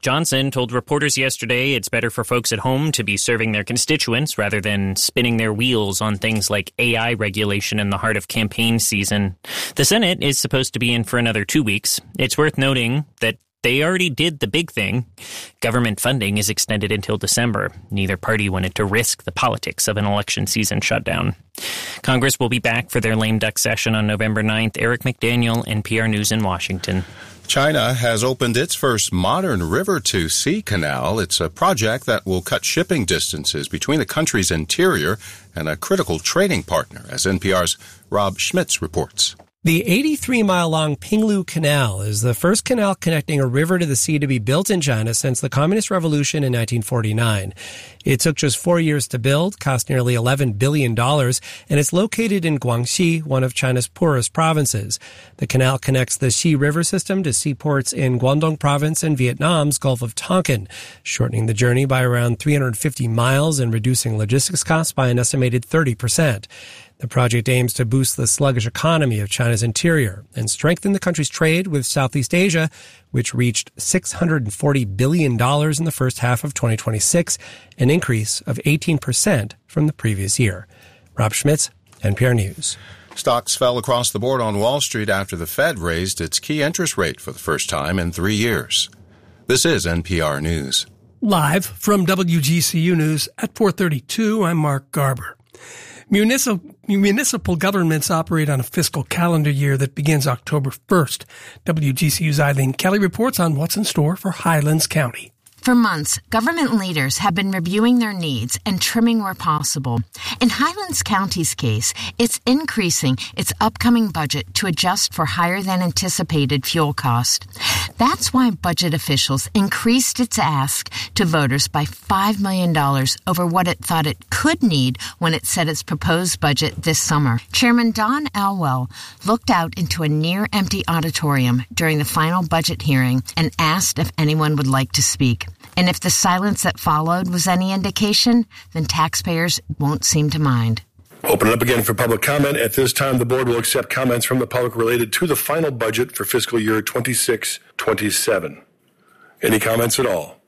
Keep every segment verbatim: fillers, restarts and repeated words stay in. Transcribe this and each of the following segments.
Johnson told reporters yesterday it's better for folks at home to be serving their constituents rather than spinning their wheels on things like A I regulation in the heart of campaign season. The Senate is supposed to be in for another two weeks. It's worth noting that they already did the big thing. Government funding is extended until December. Neither party wanted to risk the politics of an election season shutdown. Congress will be back for their lame duck session on November ninth. Eric McDaniel, N P R News in Washington. China has opened its first modern river-to-sea canal. It's a project that will cut shipping distances between the country's interior and a critical trading partner, as N P R's Rob Schmitz reports. The eighty-three mile long Pinglu Canal is the first canal connecting a river to the sea to be built in China since the Communist Revolution in nineteen forty-nine. It took just four years to build, cost nearly eleven billion dollars, and it's located in Guangxi, one of China's poorest provinces. The canal connects the Xi River system to seaports in Guangdong province and Vietnam's Gulf of Tonkin, shortening the journey by around three hundred fifty miles and reducing logistics costs by an estimated thirty percent. The project aims to boost the sluggish economy of China's interior and strengthen the country's trade with Southeast Asia, which reached six hundred forty billion dollars in the first half of twenty twenty-six, an increase of eighteen percent from the previous year. Rob Schmitz, N P R News. Stocks fell across the board on Wall Street after the Fed raised its key interest rate for the first time in three years. This is N P R News. Live from W G C U News at four thirty-two, I'm Mark Garber. Municipal, municipal governments operate on a fiscal calendar year that begins October first. W G C U's Eileen Kelly reports on what's in store for Highlands County. For months, government leaders have been reviewing their needs and trimming where possible. In Highlands County's case, it's increasing its upcoming budget to adjust for higher than anticipated fuel cost. That's why budget officials increased its ask to voters by five million dollars over what it thought it could need when it set its proposed budget this summer. Chairman Don Elwell looked out into a near-empty auditorium during the final budget hearing and asked if anyone would like to speak. And if the silence that followed was any indication, then taxpayers won't seem to mind. Open it up again for public comment. At this time, the board will accept comments from the public related to the final budget for fiscal year twenty-six twenty-seven. Any comments at all?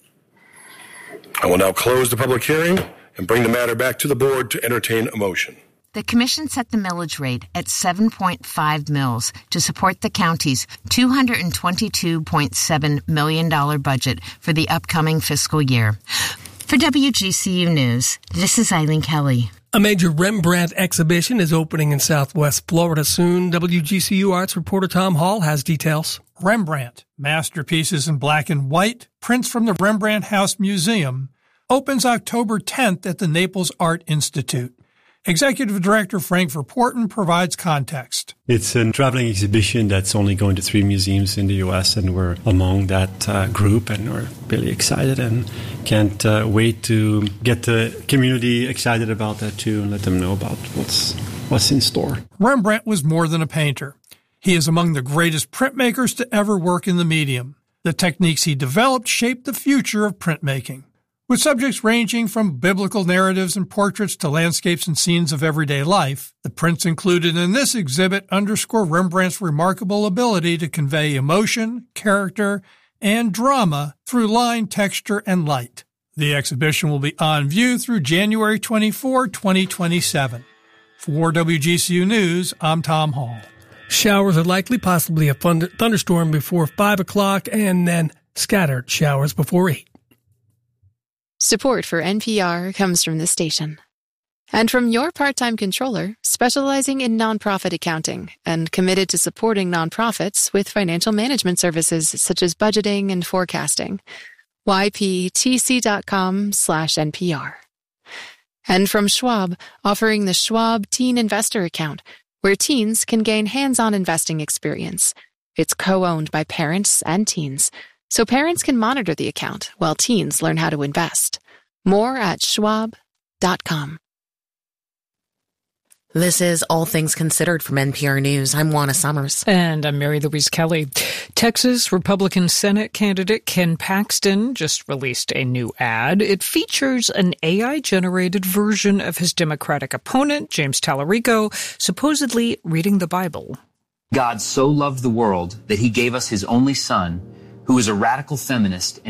I will now close the public hearing and bring the matter back to the board to entertain a motion. The commission set the millage rate at seven point five mils to support the county's two hundred twenty-two point seven million dollars budget for the upcoming fiscal year. For W G C U News, this is Eileen Kelly. A major Rembrandt exhibition is opening in Southwest Florida soon. W G C U Arts reporter Tom Hall has details. Rembrandt, Masterpieces in Black and White, Prints from the Rembrandt House Museum, opens October tenth at the Naples Art Institute. Executive Director Frank Verpoorten provides context. It's a traveling exhibition that's only going to three museums in the U S, and we're among that uh, group, and we're really excited and can't uh, wait to get the community excited about that too and let them know about what's what's in store. Rembrandt was more than a painter. He is among the greatest printmakers to ever work in the medium. The techniques he developed shaped the future of printmaking. With subjects ranging from biblical narratives and portraits to landscapes and scenes of everyday life, the prints included in this exhibit underscore Rembrandt's remarkable ability to convey emotion, character, and drama through line, texture, and light. The exhibition will be on view through January twenty-fourth, twenty twenty-seven. For W G C U News, I'm Tom Hall. Showers are likely, possibly a thunder- thunderstorm before five o'clock, and then scattered showers before eight. Support for N P R comes from this station. And from your part-time controller, specializing in nonprofit accounting and committed to supporting nonprofits with financial management services such as budgeting and forecasting. Y P T C dot com slash N P R. And from Schwab, offering the Schwab Teen Investor Account, where teens can gain hands-on investing experience. It's co-owned by parents and teens, so parents can monitor the account while teens learn how to invest. More at schwab dot com. This is All Things Considered from N P R News. I'm Juana Summers. And I'm Mary Louise Kelly. Texas Republican Senate candidate Ken Paxton just released a new ad. It features an A I-generated version of his Democratic opponent, James Tallarico, supposedly reading the Bible. God so loved the world that he gave us his only son, who is a radical feminist and